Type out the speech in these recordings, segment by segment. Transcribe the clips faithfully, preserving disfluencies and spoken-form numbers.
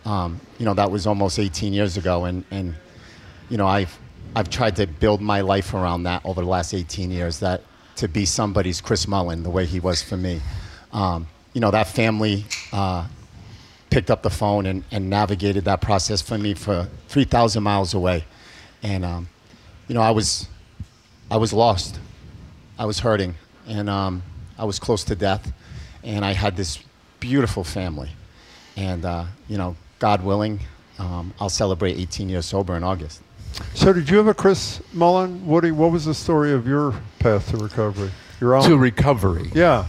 Um, you know, that was almost eighteen years ago, and, and you know, I've I've tried to build my life around that over the last eighteen years. That to be somebody's Chris Mullin, the way he was for me. Um, you know, that family uh, picked up the phone and, and navigated that process for me for three thousand miles away, and um, you know, I was I was lost, I was hurting, and um, I was close to death, and I had this beautiful family, and uh, you know, God willing, um, I'll celebrate eighteen years sober in August. So did you have a Chris Mullin? Woody, what was the story of your path to recovery? Your own? To recovery. Yeah.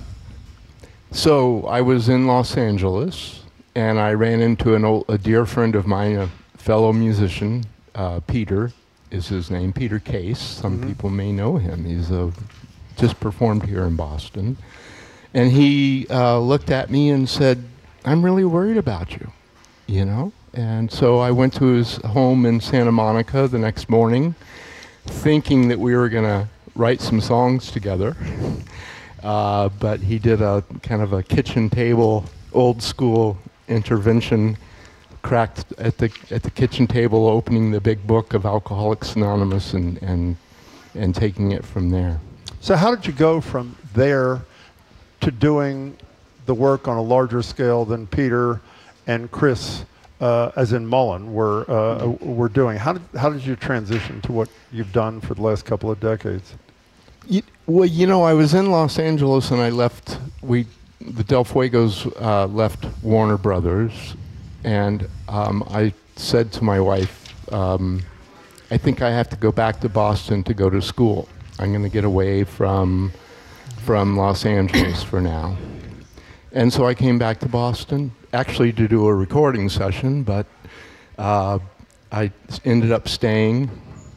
So I was in Los Angeles, and I ran into an old, a dear friend of mine, a fellow musician, uh, Peter is his name, Peter Case. Some mm-hmm. people may know him. He's a, just performed here in Boston. And he uh, looked at me and said, I'm really worried about you, you know? And so I went to his home in Santa Monica the next morning, thinking that we were going to write some songs together. Uh, but he did a kind of a kitchen table, old school intervention, cracked at the at the kitchen table, opening the big book of Alcoholics Anonymous and, and, and taking it from there. So how did you go from there to doing the work on a larger scale than Peter and Chris, uh, as in Mullin, were uh, were doing? How did how did you transition to what you've done for the last couple of decades? You, well, you know, I was in Los Angeles and I left. We, the Del Fuegos, uh, left Warner Brothers, and um, I said to my wife, um, "I think I have to go back to Boston to go to school. I'm going to get away from from Los Angeles for now." And so I came back to Boston, actually to do a recording session, but uh, I ended up staying,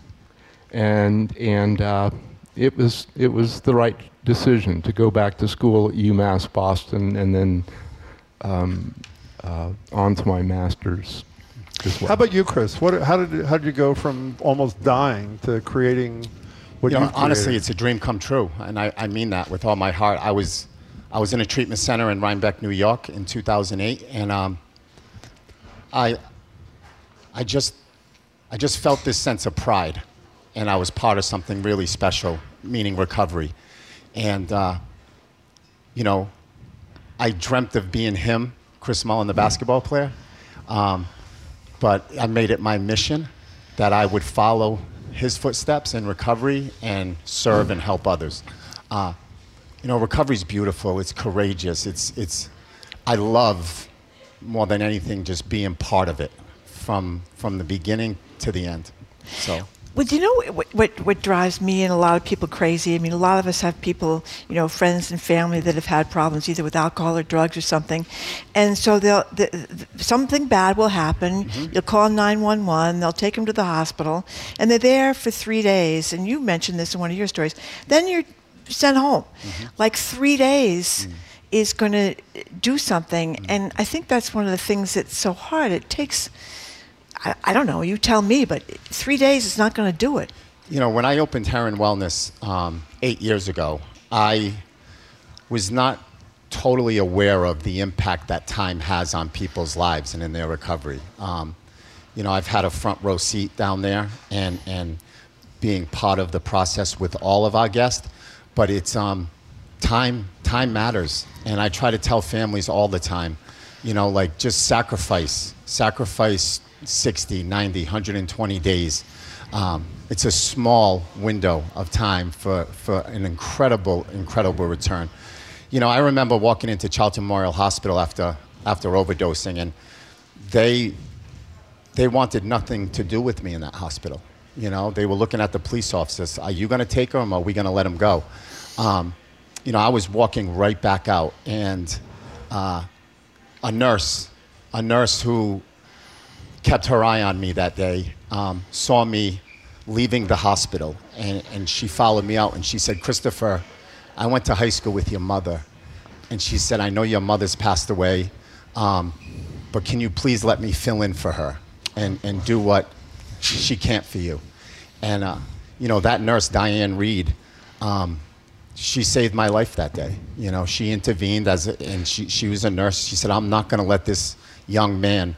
and and uh, it was it was the right decision to go back to school at UMass Boston, and then um, uh, on to my master's as well. How about you, Chris? What how did how did you go from almost dying to creating what you you know, honestly, it's a dream come true, and I, I mean that with all my heart. I was I was in a treatment center in Rhinebeck, New York, in two thousand eight, and um, I I just I just felt this sense of pride, and I was part of something really special, meaning recovery, and uh, you know, I dreamt of being him, Chris Mullin, the basketball player, um, but I made it my mission that I would follow his footsteps in recovery and serve and help others. Uh, you know, recovery is beautiful. It's courageous. It's, it's, I love more than anything just being part of it from, from the beginning to the end. So. Well, do you know what, what, what drives me and a lot of people crazy? I mean, a lot of us have people, you know, friends and family that have had problems either with alcohol or drugs or something. And so they'll, the, the, something bad will happen. Mm-hmm. You'll call nine one one. They'll take them to the hospital. And they're there for three days. And you mentioned this in one of your stories. Then you're sent home. Mm-hmm. Like three days mm. is going to do something. Mm. And I think that's one of the things that's so hard. It takes... I, I don't know, you tell me, but three days is not going to do it. You know, when I opened Heron Wellness um, eight years ago, I was not totally aware of the impact that time has on people's lives and in their recovery. Um, you know, I've had a front row seat down there and, and being part of the process with all of our guests, but it's um, time, time matters. And I try to tell families all the time, you know, like just sacrifice, sacrifice sixty, ninety, one hundred twenty days. Um, it's a small window of time for, for an incredible, incredible return. You know, I remember walking into Charlton Memorial Hospital after, after overdosing, and they, they wanted nothing to do with me in that hospital. You know, they were looking at the police officers. Are you going to take him, or are we going to let him go? Um, you know, I was walking right back out, and uh, a nurse, a nurse who kept her eye on me that day, um, saw me leaving the hospital, and, and she followed me out, and she said, Christopher, I went to high school with your mother. And she said, I know your mother's passed away, um, but can you please let me fill in for her and, and do what she can't for you? And uh, you know, that nurse, Diane Reed, um, she saved my life that day. You know, she intervened, as a, and she, she was a nurse. She said, I'm not gonna let this young man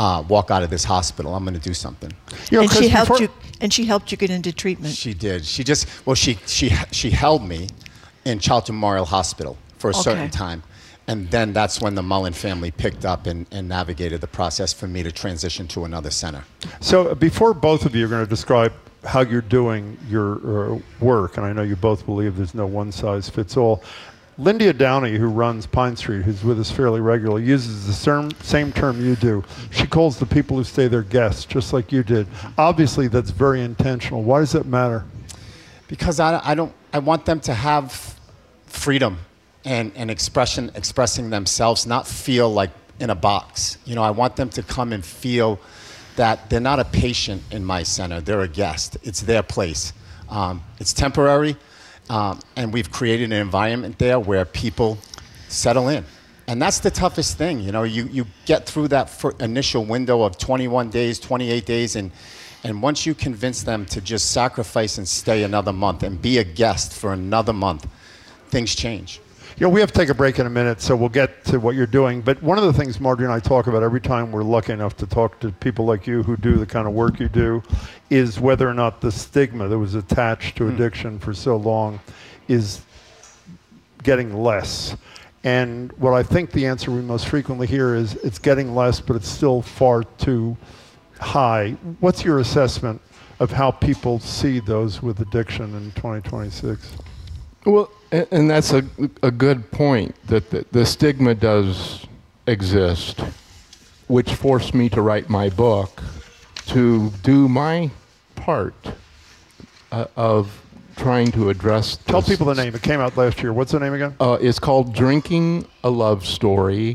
uh, walk out of this hospital. I'm going to do something. You know, and she Chris, helped before- you. And she helped you get into treatment. She did. She just, well, she, she, she held me in Charlton Memorial Hospital for a Okay. certain time. And then that's when the Mullen family picked up and, and navigated the process for me to transition to another center. So uh, before both of you are going to describe how you're doing your uh, work, and I know you both believe there's no one size fits all, Lindia Downey, who runs Pine Street, who's with us fairly regularly, uses the same, same term you do. She calls the people who stay there guests, just like you did. Obviously, that's very intentional. Why does that matter? Because I, I don't, I want them to have freedom and, and expression, expressing themselves, not feel like in a box. You know, I want them to come and feel that they're not a patient in my center, they're a guest. It's their place. Um, it's temporary. Um, and we've created an environment there where people settle in. And that's the toughest thing. You know, you, you get through that fir- initial window of twenty-one days, twenty-eight days, and, and once you convince them to just sacrifice and stay another month and be a guest for another month, things change. You know, we have to take a break in a minute, so we'll get to what you're doing. But one of the things Marjorie and I talk about every time we're lucky enough to talk to people like you who do the kind of work you do is whether or not the stigma that was attached to addiction for so long is getting less. And what I think the answer we most frequently hear is it's getting less, but it's still far too high. What's your assessment of how people see those with addiction in twenty twenty-six? Well, a- and that's a, a good point, that the, the stigma does exist, which forced me to write my book to do my part uh, of trying to address Tell this. people the name. It came out last year. What's the name again? Uh, it's called Drinking a Love Story,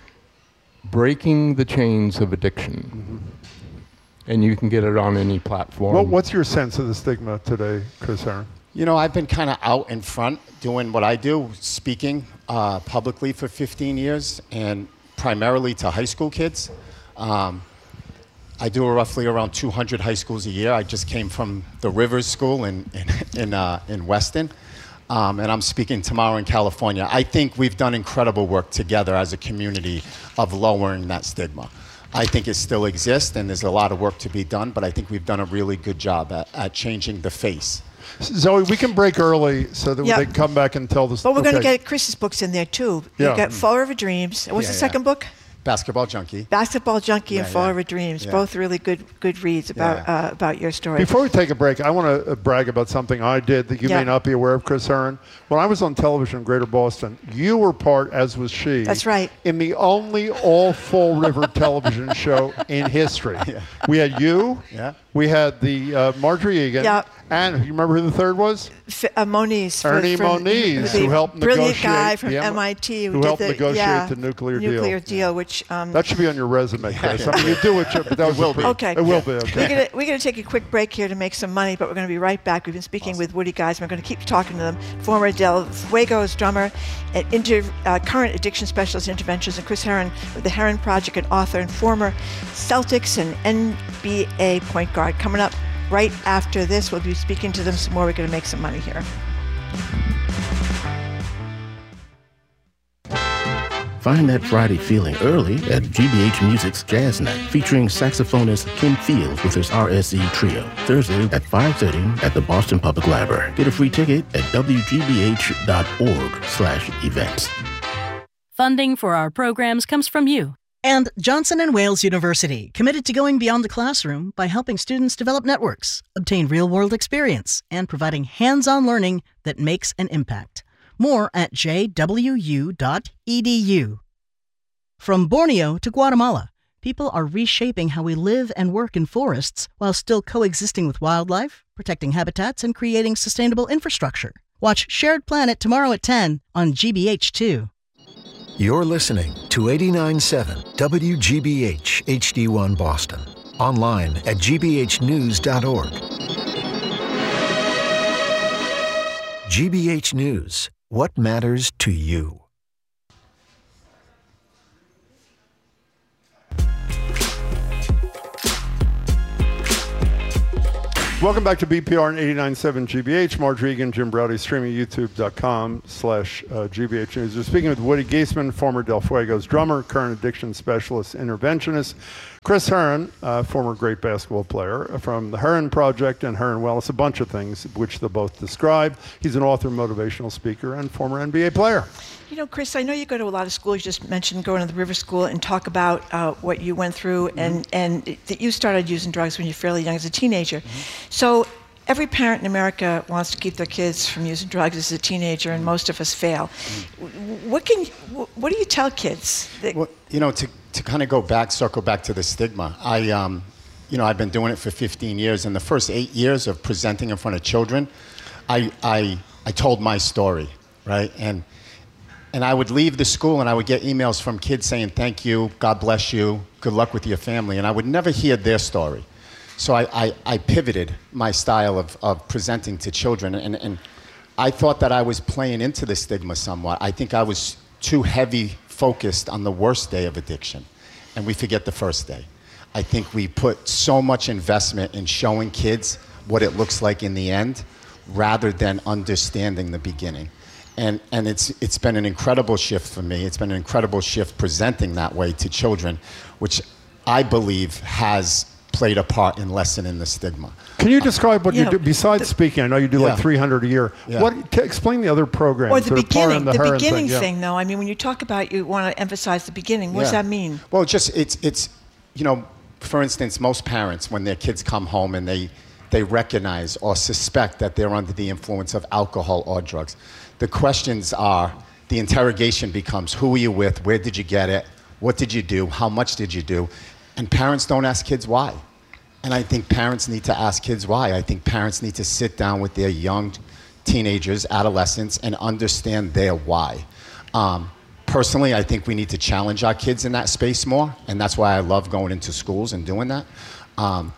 Breaking the Chains of Addiction. Mm-hmm. And you can get it on any platform. Well, what's your sense of the stigma today, Chris Herron? You know, I've been kind of out in front doing what I do, speaking uh, publicly for fifteen years, and primarily to high school kids. Um, I do roughly around two hundred high schools a year. I just came from the Rivers School in, in, in, uh, in Weston, um, and I'm speaking tomorrow in California. I think we've done incredible work together as a community of lowering that stigma. I think it still exists, and there's a lot of work to be done, but I think we've done a really good job at, at changing the face. Zoe, we can break early so that Yep. they can come back and tell the But we're going to okay. get Chris's books in there too. Yeah. You've got Fall River Dreams. What's Yeah, the yeah. second book? Basketball Junkie. Basketball Junkie and Yeah, Fall yeah. River Dreams. Yeah. Both really good good reads about Yeah. uh, about your story. Before we take a break, I want to uh, brag about something I did that you Yeah. may not be aware of, Chris Herron. When I was on television in Greater Boston, you were part, as was she. That's right. In the only all Fall River television show in history. Yeah. We had you. Yeah. We had the uh, Marjorie Egan. Yeah. And you remember who the third was? F- uh, Moniz. for- Ernie from- Moniz, the who helped brilliant negotiate guy from the M- M I T who, who did helped the, negotiate yeah, the nuclear deal. nuclear deal, which um, That should be on your resume, Chris. I mean, you do it, but that was will a be. pre- Okay. It will be, We're okay. gonna we're gonna take a quick break here to make some money, but we're gonna be right back. We've been speaking with Woody Guys. We're gonna keep talking to them. Former Del Fuego's drummer, and inter, uh, current addiction specialist interventionist, and Chris Herron with the Herron Project, and author and former Celtics and N B A point guard. Coming up right after this, we'll be speaking to them some more. We're gonna make some money here. Find that Friday feeling early at G B H Music's Jazz Night, featuring saxophonist Kim Fields with his R S E Trio, Thursday at five thirty at the Boston Public Library. Get a free ticket at w g b h dot org slash events. Funding for our programs comes from you. And Johnson and Wales University, committed to going beyond the classroom by helping students develop networks, obtain real-world experience, and providing hands-on learning that makes an impact. More at j w u dot e d u. From Borneo to Guatemala, people are reshaping how we live and work in forests while still coexisting with wildlife, protecting habitats, and creating sustainable infrastructure. Watch Shared Planet tomorrow at ten on G B H two. You're listening to eighty-nine point seven W G B H H D one Boston. Online at g b h news dot org. G B H News. What matters to you? Welcome back to B P R and eighty-nine point seven G B H. Marge Regan, Jim Browdy, streaming youtube.com slash G B H News. We're speaking with Woody Giesman, former Del Fuego's drummer, current addiction specialist, interventionist. Chris Herron, uh, former great basketball player from the Herron Project and Herron Wellness, a bunch of things which they both describe. He's an author, motivational speaker, and former N B A player. You know, Chris, I know you go to a lot of schools. You just mentioned going to the River School and talk about uh, what you went through, mm-hmm. and, and that you started using drugs when you were fairly young as a teenager. Mm-hmm. So every parent in America wants to keep their kids from using drugs as a teenager, and most of us fail. Mm-hmm. What can, what do you tell kids? That well, you know, to, to kind of go back, circle back to the stigma, I, um, you know, I've been doing it for fifteen years, and the first eight years of presenting in front of children, I, I, I told my story, right? And And I would leave the school and I would get emails from kids saying, thank you, God bless you, good luck with your family. And I would never hear their story. So I, I, I pivoted my style of, of presenting to children. And, and I thought that I was playing into the stigma somewhat. I think I was too heavy focused on the worst day of addiction. And we forget the first day. I think we put so much investment in showing kids what it looks like in the end rather than understanding the beginning. And, and it's, it's been an incredible shift for me. It's been an incredible shift presenting that way to children, which I believe has played a part in lessening the stigma. Can you describe what Yeah, you do, besides the- speaking? I know you do Yeah. like three hundred a year. Yeah. What, t- explain the other programs or the that are part beginning, of the, the, Herron beginning thing. Yeah. thing, though. I mean, when you talk about, you want to emphasize the beginning. What does Yeah. that mean? Well, just it's it's you know, for instance, most parents when their kids come home and they they recognize or suspect that they're under the influence of alcohol or drugs, the questions are, the interrogation becomes, who were you with? Where did you get it? What did you do? How much did you do? And parents don't ask kids why. And I think parents need to ask kids why. I think parents need to sit down with their young teenagers, adolescents, and understand their why. Um, personally, I think we need to challenge our kids in that space more, and that's why I love going into schools and doing that. Um,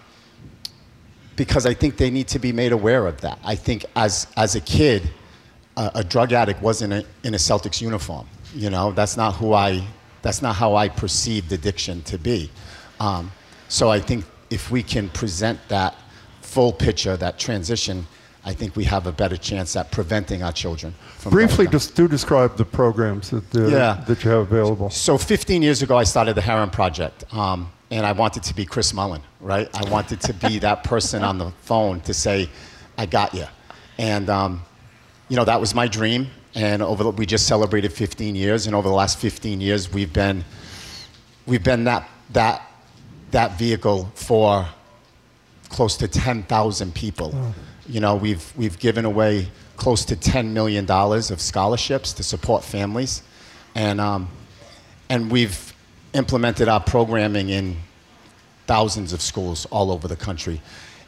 because I think they need to be made aware of that. I think as, as a kid, a, a drug addict wasn't a, in a Celtics uniform. You know, that's not who I, that's not how I perceived addiction to be. Um, so I think if we can present that full picture, that transition, I think we have a better chance at preventing our children from Briefly, going down. just do describe the programs that, uh, Yeah. that you have available. So fifteen years ago, I started the Herron Project, um, and I wanted to be Chris Mullin, right? I wanted to be that person on the phone to say, I got you. And, um, you know, that was my dream, and over the, we just celebrated fifteen years, and over the last fifteen years, we've been, we've been that, that, that vehicle for close to ten thousand people. Oh. You know, we've, we've given away close to ten million dollars of scholarships to support families. And, um, and we've implemented our programming in thousands of schools all over the country.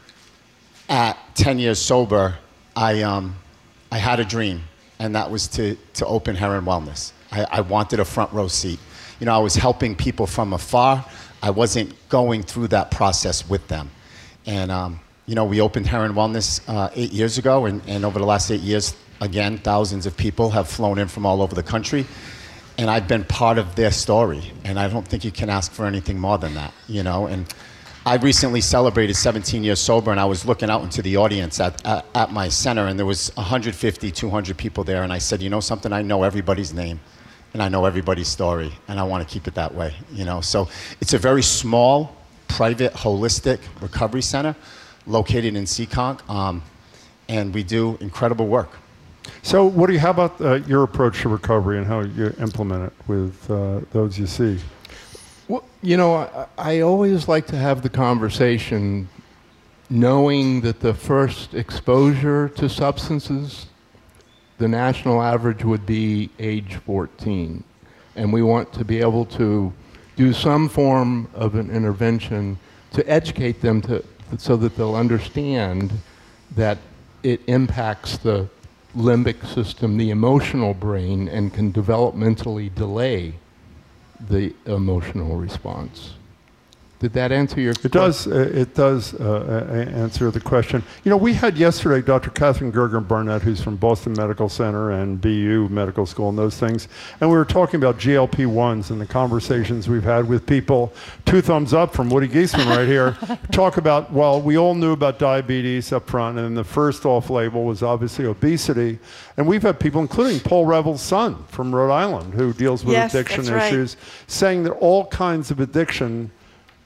At ten years sober, I, um, I had a dream, and that was to, to open Herron Wellness. I, I wanted a front row seat. You know, I was helping people from afar. I wasn't going through that process with them. And, um, you know, we opened Herron Wellness uh, eight years ago, and, and over the last eight years, again, thousands of people have flown in from all over the country, and I've been part of their story, and I don't think you can ask for anything more than that, you know. And I recently celebrated seventeen years sober, and I was looking out into the audience at, at, at my center, and there was one hundred fifty, two hundred people there, and I said, you know something, I know everybody's name, and I know everybody's story, and I want to keep it that way, you know. So it's a very small, private, holistic recovery center located in Seekonk, um, and we do incredible work. So what do you, how about uh, your approach to recovery and how you implement it with uh, those you see? Well, you know, I, I always like to have the conversation knowing that the first exposure to substances, the national average would be age fourteen. And we want to be able to do some form of an intervention to educate them to, so that they'll understand that it impacts the limbic system, the emotional brain, and can developmentally delay the emotional response. Did that answer your question? It does. Uh, it does uh, a- answer the question. You know, we had yesterday Doctor Catherine Gergen-Barnett, who's from Boston Medical Center and B U Medical School and those things, and we were talking about G L P ones and the conversations we've had with people. Two thumbs up from Woody Giesman right here. Talk about, well, we all knew about diabetes up front, and the first off-label was obviously obesity, and we've had people, including Paul Revel's son from Rhode Island, who deals with Yes, addiction that's right. issues, saying that all kinds of addiction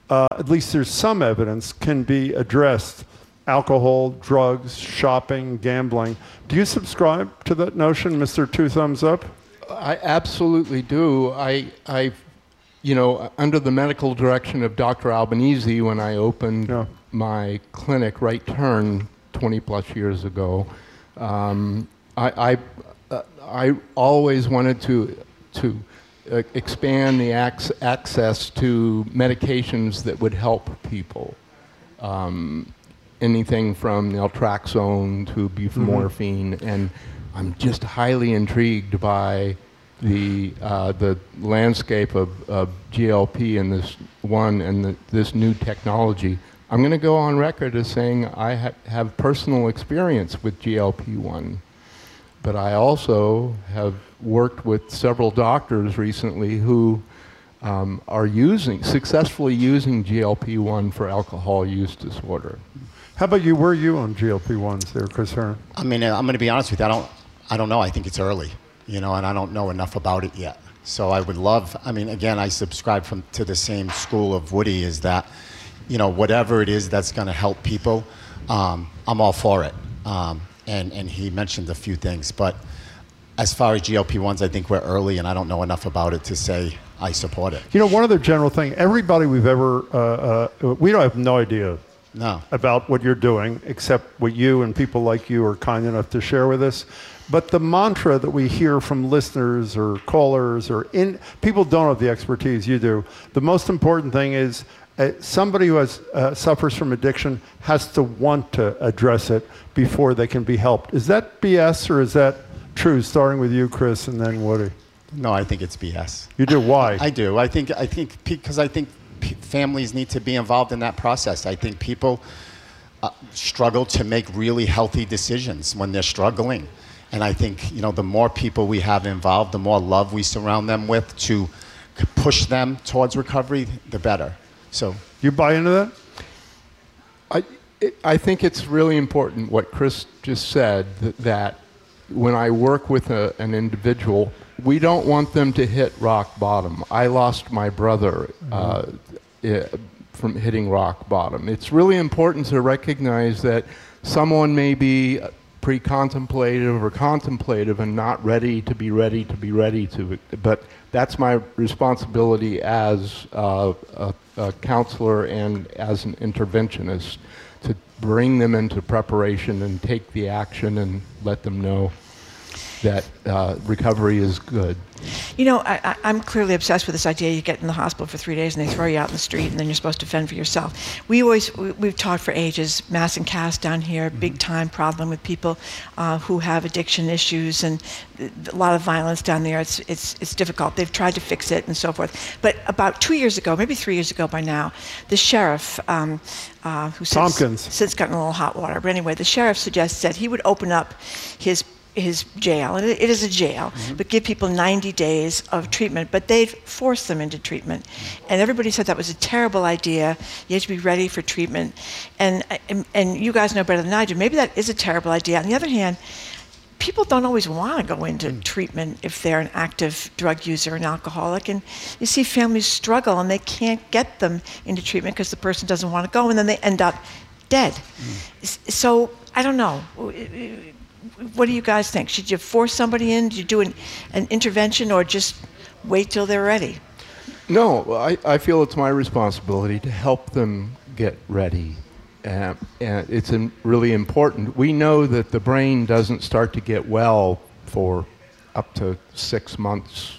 uh, at least there's some evidence, can be addressed. Alcohol, drugs, shopping, gambling. Do you subscribe to that notion, Mister Two Thumbs Up? I absolutely do. I, I, you know, under the medical direction of Doctor Albanese, when I opened Yeah. my clinic, Right Turn, twenty plus years ago, um, I, I, uh, I always wanted to, to uh, expand the ac- access to medications that would help people. Um, anything from naltrexone to buprenorphine, mm-hmm. and I'm just highly intrigued by the uh, the landscape of, of G L P and this one and the, this new technology. I'm going to go on record as saying I ha- have personal experience with G L P one, but I also have worked with several doctors recently who um, are using successfully using G L P one for alcohol use disorder. How about you? Where are you on G L P ones there, Chris Herron? I mean, I'm going to be honest with you. I don't, I don't know. I think it's early, you know, and I don't know enough about it yet. So I would love. I mean, again, I subscribe from to the same school of Woody. Is that, you know, whatever it is that's going to help people, um, I'm all for it. Um, and and he mentioned a few things, but as far as G L P ones, I think we're early, and I don't know enough about it to say I support it. You know, one other general thing. Everybody we've ever, uh, uh, we don't have no idea. No. About what you're doing, except what you and people like you are kind enough to share with us. But the mantra that we hear from listeners or callers or in people don't have the expertise you do. The most important thing is uh, somebody who has uh, suffers from addiction has to want to address it before they can be helped. Is that B S or is that true? Starting with you, Chris, and then Woody. No, I think it's B S. You do? Why? I do. I think. I think because I think. Families need to be involved in that process. I think people uh, struggle to make really healthy decisions when they're struggling. And I think, you know, the more people we have involved, the more love we surround them with to push them towards recovery, the better. So, you buy into that? I, it, I think it's really important what Chris just said, that, that when I work with a, an individual, we don't want them to hit rock bottom. I lost my brother uh, I, from hitting rock bottom. It's really important to recognize that someone may be pre-contemplative or contemplative and not ready to be ready to be ready to, but that's my responsibility as uh, a, a counselor and as an interventionist to bring them into preparation and take the action and let them know that uh, recovery is good. You know, I, I, I'm clearly obsessed with this idea you get in the hospital for three days and they throw you out in the street and then you're supposed to fend for yourself. We always, we, we've taught for ages, mass and cast down here, mm-hmm. big time problem with people uh, who have addiction issues and a lot of violence down there. It's, it's, it's difficult. They've tried to fix it and so forth. But about two years ago, maybe three years ago by now, the sheriff, um, uh, who since, Tompkins. since gotten a little hot water, but anyway, the sheriff suggests that he would open up his his jail, and it, it is a jail, mm-hmm. but give people ninety days of treatment, but they'd force them into treatment. And everybody said that was a terrible idea. You have to be ready for treatment. And, and, and you guys know better than I do, maybe that is a terrible idea. On the other hand, people don't always want to go into mm. treatment if they're an active drug user, an alcoholic. And you see families struggle and they can't get them into treatment because the person doesn't want to go, and then they end up dead. Mm. So, I don't know. What do you guys think? Should you force somebody in? Do you do an, an intervention or just wait till they're ready? No, I, I feel it's my responsibility to help them get ready. Uh, and it's in, really important. We know that the brain doesn't start to get well for up to six months.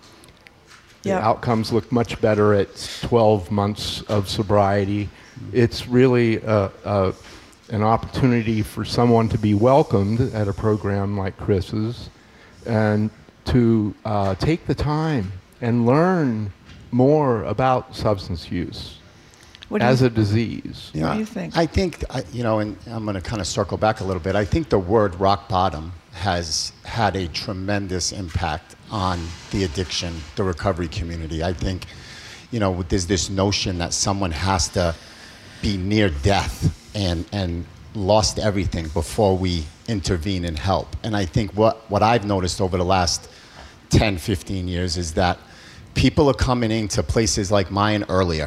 Yeah. The outcomes look much better at twelve months of sobriety. It's really a, a an opportunity for someone to be welcomed at a program like Chris's and to uh, take the time and learn more about substance use as you, a disease. Yeah, what do you think? I think, I, you know, and I'm going to kind of circle back a little bit. I think the word rock bottom has had a tremendous impact on the addiction, the recovery community. I think, you know, there's this notion that someone has to be near death and and lost everything before we intervene and help. And I think what, what I've noticed over the last ten, fifteen years is that people are coming into places like mine earlier.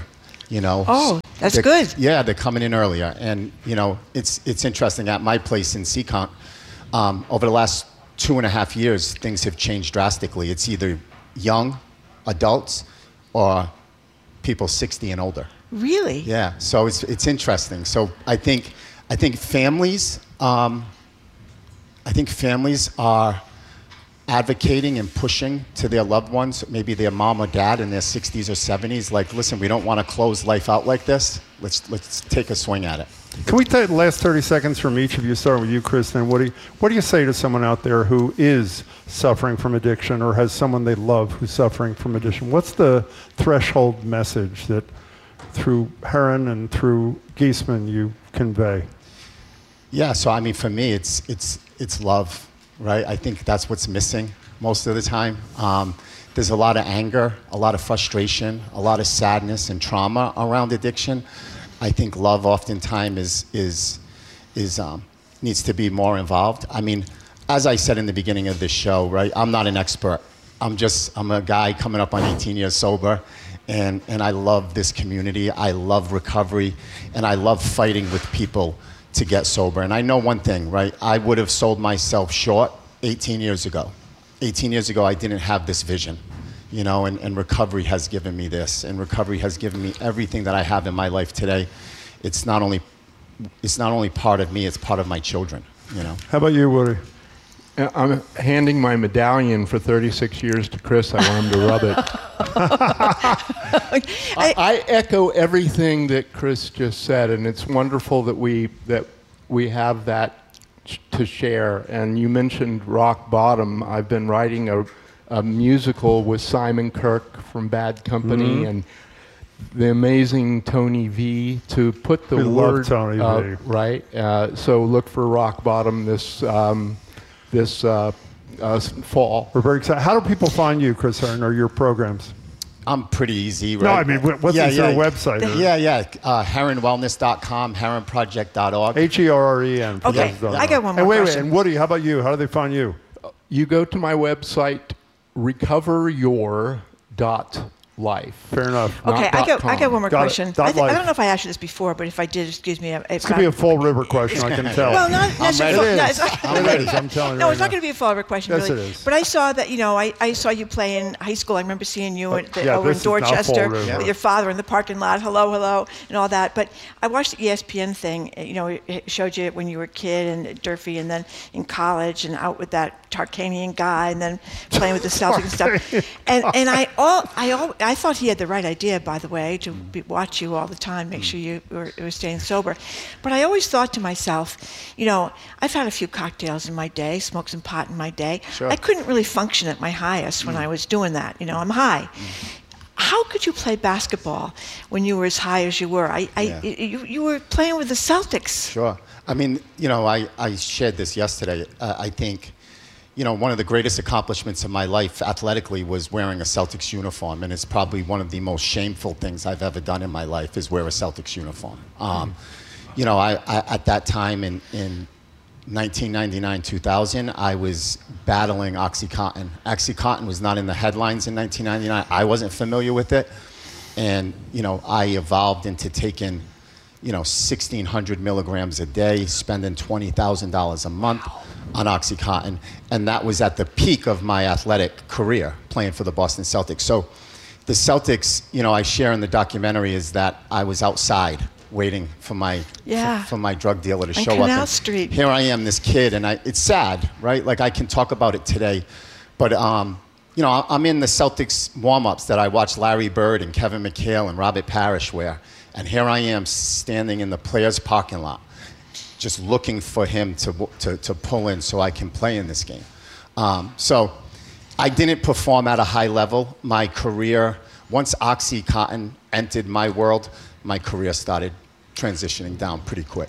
You know. Oh, that's They're- good. Yeah, they're coming in earlier, and you know, it's it's interesting. At my place in Seekonk, um, over the last two and a half years, things have changed drastically. It's either young adults or people sixty and older. Really? Yeah, so it's it's interesting. So I think I think families um, I think families are advocating and pushing to their loved ones, maybe their mom or dad in their sixties or seventies, like, listen, we don't want to close life out like this. Let's let's take a swing at it. Can we take the last thirty seconds from each of you, starting with you, Kristen? What do you, what do you say to someone out there who is suffering from addiction or has someone they love who's suffering from addiction? What's the threshold message that through Heron and through Giesman you convey? Yeah, so I mean, for me, it's it's it's love, right? I think that's what's missing most of the time. Um, there's a lot of anger, a lot of frustration, a lot of sadness and trauma around addiction. I think love oftentimes is is is um, needs to be more involved. I mean, as I said in the beginning of this show, right? I'm not an expert. I'm just I'm a guy coming up on eighteen years sober, and and I love this community. I love recovery, and I love fighting with people to get sober. And I know one thing, right? I would have sold myself short eighteen years ago. eighteen years ago, I didn't have this vision. You know, and, and recovery has given me this, and recovery has given me everything that I have in my life today. It's not only, it's not only part of me, it's part of my children, you know. How about you, Woody? Uh, I'm handing my medallion for thirty-six years to Chris. I want him to rub it. I, I echo everything that Chris just said, and it's wonderful that we that we have that sh- to share. And you mentioned Rock Bottom. I've been writing a a musical with Simon Kirk from Bad Company Mhm. and the amazing Tony V to put the We love word Tony uh, V. right. Uh, so look for Rock Bottom this um, this uh, uh, fall. We're very excited. How do people find you, Chris Heron, or your programs? I'm pretty easy, right? No, I mean, wh- what's yeah, is yeah. there a website? or- Yeah, yeah. Uh, heron wellness dot com, heron project dot org. H E R R E N. for Okay, those who don't I know. got one more And wait, question. wait, and Woody, how about you? How do they find you? You go to my website, recover your dot life. Fair enough. Not Okay, I dot got, I com. got one more Got it. question. Dot I, thi- I life. don't know if I asked you this before, but if I did, excuse me. It's going to be a Fall River question, I can tell. Well, not necessarily. ready. No, It it's is. not- I'm ready. I'm telling you No, right it's not now. going to be a Fall River question, Yes, really. it is. But I saw that, you know, I, I saw you play in high school. I remember seeing you at the, yeah, over in this is not Fall Dorchester River. with your father in the parking lot, hello, hello, and all that. But I watched the E S P N thing. You know, it showed you when you were a kid and Durfee, and then in college and out with that Tarkanian guy, and then playing with the Celtics and stuff. And and I all I all I thought he had the right idea, by the way, to be, watch you all the time, make sure you were, were staying sober. But I always thought to myself, you know, I've had a few cocktails in my day, smoked some pot in my day. Sure. I couldn't really function at my highest when I was doing that. You know, I'm high. How could you play basketball when you were as high as you were? I, I Yeah. you, you were playing with the Celtics. Sure. I mean, you know, I, I shared this yesterday. Uh, I think, you know, one of the greatest accomplishments of my life athletically was wearing a Celtics uniform, and it's probably one of the most shameful things I've ever done in my life is wear a Celtics uniform. Um, you know, I, I at that time in, in nineteen ninety-nine, two thousand, I was battling OxyContin. OxyContin was not in the headlines in nineteen ninety-nine. I wasn't familiar with it, and, you know, I evolved into taking, you know, sixteen hundred milligrams a day, spending twenty thousand dollars a month on OxyContin. And that was at the peak of my athletic career, playing for the Boston Celtics. So the Celtics, you know, I share in the documentary is that I was outside waiting for my Yeah. for, for my drug dealer to On show up. Canal And Street. Here I am, this kid, and I, it's sad, right? Like, I can talk about it today, but um, you know, I'm in the Celtics warm-ups that I watched Larry Bird and Kevin McHale and Robert Parrish wear. And here I am standing in the players' parking lot, just looking for him to, to, to pull in so I can play in this game. Um, so I didn't perform at a high level. My career, once OxyContin entered my world, my career started transitioning down pretty quick.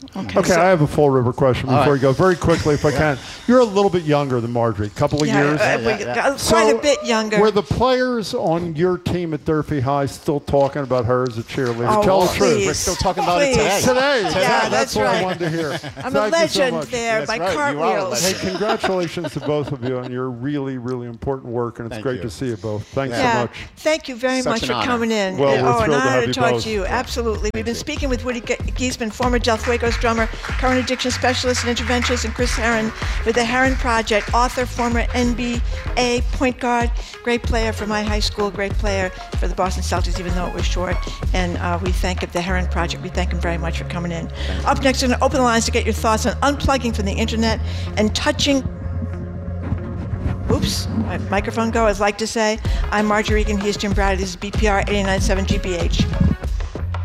Okay, Okay, so- I have a Fall River question before right. you go. Very quickly, if I can. You're a little bit younger than Marjorie, a couple of Yeah, years. uh, we- uh, quite a bit younger. Were the players on your team at Durfee High still talking about her as a cheerleader? Oh, Tell the truth. please. We're still talking about it Please. today. Today, Yeah, that's, that's what I right. wanted to hear. I'm Thank a you so legend much. there That's by right, you are a cartwheels. Hey, legend. congratulations to both of you on your really, really important work, and it's Thank great you. to see you both. Thanks Yeah, so much. thank you very Such much an for honor. coming in. Well, And- we're oh, an thrilled to honor have to you talk both. to you. Absolutely. We've been speaking with Woody Ge- Giesman, former Del Fuegos drummer, current addiction specialist and interventionist, and Chris Herron with the Herron Project, author, former N B A point guard, great player for my high school, great player for the Boston Celtics, even though it was short. And uh, we thank him, the Herron Project, we thank him very much for coming in. Up next, we're going to open the lines to get your thoughts on unplugging from the internet and touching. Oops, my microphone go, as I like to say. I'm Marjorie Egan, he's Jim Brady, this is B P R eighty-nine point seven G B H.